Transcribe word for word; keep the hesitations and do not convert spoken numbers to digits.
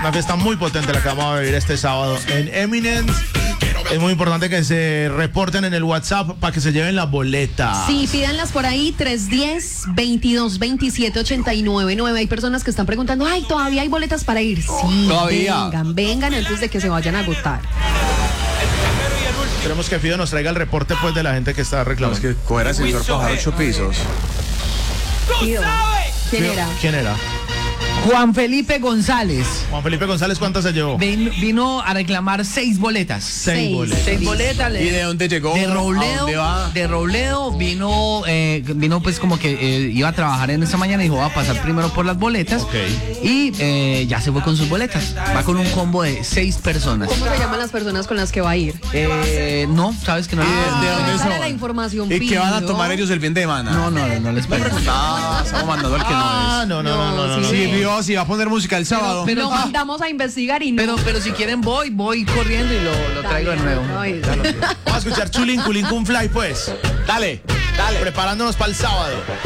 Una fiesta muy potente la que vamos a vivir este sábado en Eminence. Es muy importante que se reporten en el WhatsApp para que se lleven las boletas. Sí, pídanlas por ahí, tres uno cero, veintidós veintisiete ochenta y nueve nueve. Hay personas que están preguntando, ay, ¿todavía hay boletas para ir? Sí, Todavía. vengan, vengan antes de que se vayan a agotar. Queremos que Fido nos traiga el reporte pues de la gente que está reclamando. Tenemos que coger ascensor para bajar ocho pisos. Fido, ¿quién era? ¿Quién era? Juan Felipe González Juan Felipe González, ¿cuántas se llevó? ven- vino a reclamar seis boletas. Seis Seis. boletas. Seis boletas. le- ¿Y de dónde llegó? De ¿A Robledo, dónde va? de Robledo vino, eh, vino pues como que eh, iba a trabajar en esta mañana y dijo, va a pasar primero por las boletas. Ok. Y eh, ya se fue con sus boletas. Va con un combo de seis personas. ¿Cómo se llaman las personas con las que va a ir? Eh, no, sabes que no. ¿Y de, de dónde esa era son? la información, ¿Y qué van a Fido. tomar ellos el fin de semana? No, no, no les pregunto. Ah, estamos mandando al que Ah, no no, no, no, no, no, No, no. es. sí. Sí, vio, si va a poner música el sábado. pero- Lo mandamos a investigar y no. Pero, pero si quieren voy, voy corriendo y lo, lo traigo de nuevo. Ay, Vamos a escuchar Chulín Culín Cum Fly pues. Dale, dale. Preparándonos para el sábado.